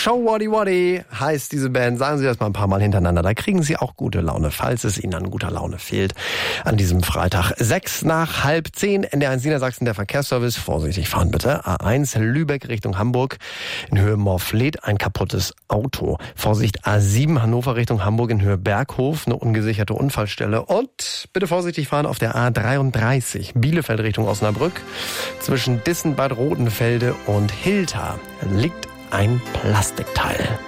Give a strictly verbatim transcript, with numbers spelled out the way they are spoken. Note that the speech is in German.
Show Waddy Waddy heißt diese Band. Sagen Sie das mal ein paar Mal hintereinander. Da kriegen Sie auch gute Laune, falls es Ihnen an guter Laune fehlt. An diesem Freitag. Sechs nach halb zehn. N D R eins Niedersachsen, der Verkehrsservice. Vorsichtig fahren bitte. A eins Lübeck Richtung Hamburg. In Höhe Morfleet ein kaputtes Auto. Vorsicht A sieben Hannover Richtung Hamburg in Höhe Berghof. Eine ungesicherte Unfallstelle. Und bitte vorsichtig fahren auf der A dreiunddreißig. Bielefeld Richtung Osnabrück. Zwischen Dissen, Bad Rotenfelde und Hilter liegt ein Plastikteil.